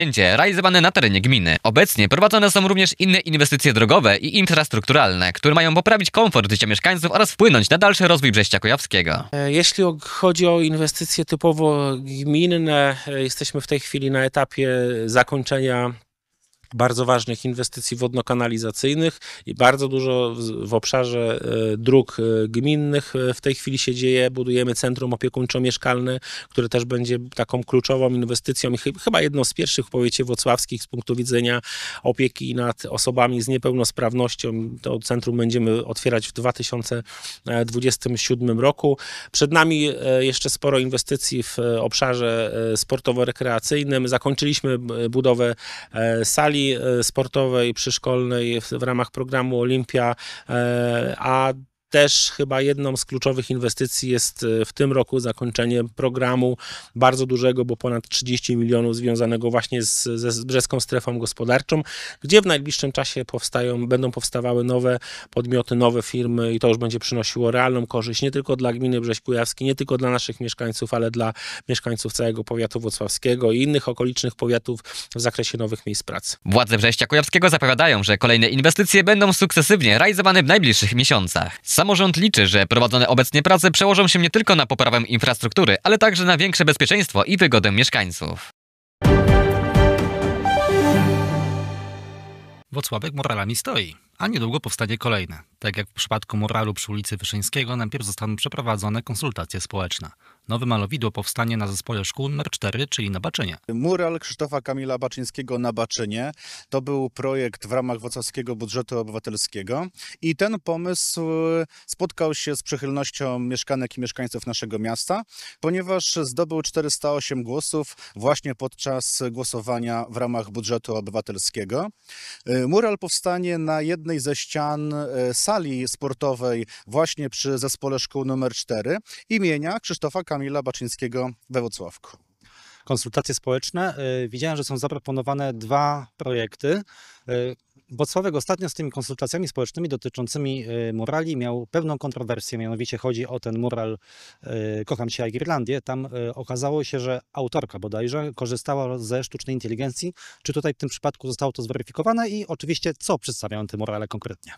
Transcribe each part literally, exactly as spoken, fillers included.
realizowane na terenie gminy. Obecnie prowadzone są również inne inwestycje drogowe i infrastrukturalne, które mają poprawić komfort życia mieszkańców oraz wpłynąć na dalszy rozwój Brześcia Kujawskiego. Jeśli chodzi o inwestycje typowo gminne, jesteśmy w tej chwili na etapie zakończenia bardzo ważnych inwestycji wodno-kanalizacyjnych i bardzo dużo w, w obszarze e, dróg e, gminnych w tej chwili się dzieje. Budujemy centrum opiekuńczo-mieszkalne, które też będzie taką kluczową inwestycją i ch chyba jedną z pierwszych w powiecie włocławskich z punktu widzenia opieki nad osobami z niepełnosprawnością. To centrum będziemy otwierać w dwa tysiące dwudziestym siódmym roku. Przed nami e, jeszcze sporo inwestycji w obszarze e, sportowo-rekreacyjnym. Zakończyliśmy budowę e, sali sportowej przyszkolnej w ramach programu Olimpia, a też chyba jedną z kluczowych inwestycji jest w tym roku zakończenie programu bardzo dużego, bo ponad trzydzieści milionów związanego właśnie z, ze brzeską strefą gospodarczą, gdzie w najbliższym czasie powstają, będą powstawały nowe podmioty, nowe firmy i to już będzie przynosiło realną korzyść nie tylko dla gminy Brześć Kujawski, nie tylko dla naszych mieszkańców, ale dla mieszkańców całego powiatu włocławskiego i innych okolicznych powiatów w zakresie nowych miejsc pracy. Władze Brześcia Kujawskiego zapowiadają, że kolejne inwestycje będą sukcesywnie realizowane w najbliższych miesiącach. Samorząd liczy, że prowadzone obecnie prace przełożą się nie tylko na poprawę infrastruktury, ale także na większe bezpieczeństwo i wygodę mieszkańców. Włocławek muralami stoi, a niedługo powstanie kolejne. Tak jak w przypadku muralu przy ulicy Wyszyńskiego, najpierw zostaną przeprowadzone konsultacje społeczne. Nowe malowidło powstanie na zespole szkół numer cztery, czyli na Baczynie. Mural Krzysztofa Kamila Baczyńskiego na Baczynie to był projekt w ramach włocławskiego budżetu obywatelskiego i ten pomysł spotkał się z przychylnością mieszkanek i mieszkańców naszego miasta, ponieważ zdobył czterysta osiem głosów właśnie podczas głosowania w ramach budżetu obywatelskiego. Mural powstanie na jednej ze ścian sali sportowej właśnie przy zespole szkół numer cztery imienia Krzysztofa Kamila Baczyńskiego we Włocławku. Konsultacje społeczne. Widziałem, że są zaproponowane dwa projekty. Włocławek ostatnio z tymi konsultacjami społecznymi dotyczącymi murali miał pewną kontrowersję, mianowicie chodzi o ten mural Kocham Cię jak Irlandię. Tam okazało się, że autorka bodajże korzystała ze sztucznej inteligencji. Czy tutaj w tym przypadku zostało to zweryfikowane i oczywiście co przedstawiają te murale konkretnie?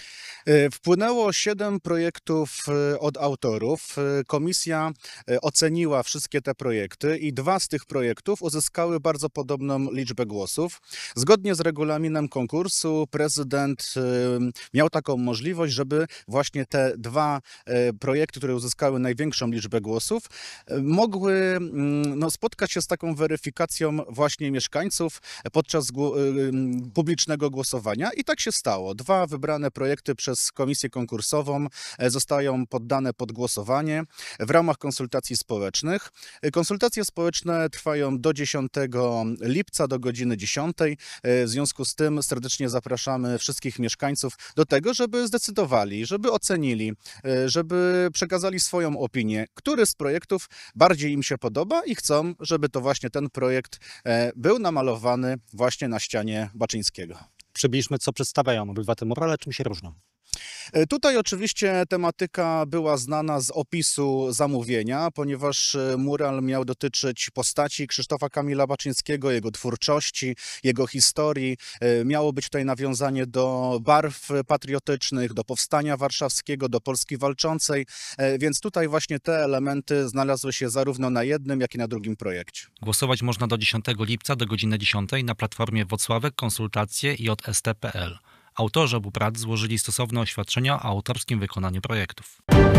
Wpłynęło siedem projektów od autorów. Komisja oceniła wszystkie te projekty i dwa z tych projektów uzyskały bardzo podobną liczbę głosów. Zgodnie z regulaminem konkursu prezydent miał taką możliwość, żeby właśnie te dwa projekty, które uzyskały największą liczbę głosów, mogły no, spotkać się z taką weryfikacją właśnie mieszkańców podczas publicznego głosowania i tak się stało. Dwa wybrane projekty przez komisję konkursową zostają poddane pod głosowanie w ramach konsultacji społecznych. Konsultacje społeczne trwają do dziesiątego lipca do godziny dziesiątej. W związku z tym serdecznie zapraszamy wszystkich mieszkańców do tego, żeby zdecydowali, żeby ocenili, żeby przekazali swoją opinię, który z projektów bardziej im się podoba i chcą, żeby to właśnie ten projekt był namalowany właśnie na ścianie Baczyńskiego. Przybliżmy, co przedstawiają obydwa te murale, czym się różnią. Tutaj oczywiście tematyka była znana z opisu zamówienia, ponieważ mural miał dotyczyć postaci Krzysztofa Kamila Baczyńskiego, jego twórczości, jego historii. Miało być tutaj nawiązanie do barw patriotycznych, do powstania warszawskiego, do Polski walczącej, więc tutaj właśnie te elementy znalazły się zarówno na jednym, jak i na drugim projekcie. Głosować można do dziesiątego lipca do godziny dziesiątej na platformie Włocławek Konsultacje J S T kropka P L. Autorzy obu prac złożyli stosowne oświadczenia o autorskim wykonaniu projektów.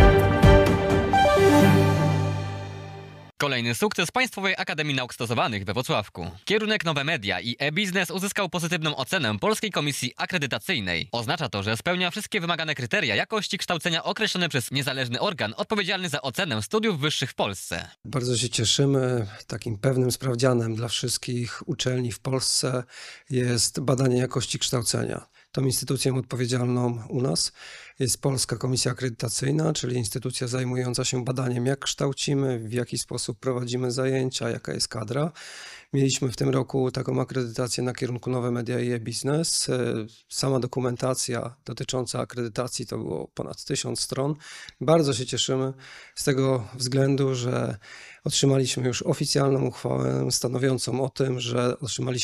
Kolejny sukces Państwowej Akademii Nauk Stosowanych we Włocławku. Kierunek Nowe Media i e-biznes uzyskał pozytywną ocenę Polskiej Komisji Akredytacyjnej. Oznacza to, że spełnia wszystkie wymagane kryteria jakości kształcenia określone przez niezależny organ odpowiedzialny za ocenę studiów wyższych w Polsce. Bardzo się cieszymy. Takim pewnym sprawdzianem dla wszystkich uczelni w Polsce jest badanie jakości kształcenia. Tą instytucją odpowiedzialną u nas jest Polska Komisja Akredytacyjna, czyli instytucja zajmująca się badaniem, jak kształcimy, w jaki sposób prowadzimy zajęcia, jaka jest kadra. Mieliśmy w tym roku taką akredytację na kierunku Nowe Media i e-Biznes. Sama dokumentacja dotycząca akredytacji to było ponad tysiąc stron. Bardzo się cieszymy z tego względu, że otrzymaliśmy już oficjalną uchwałę stanowiącą o tym, że otrzymaliśmy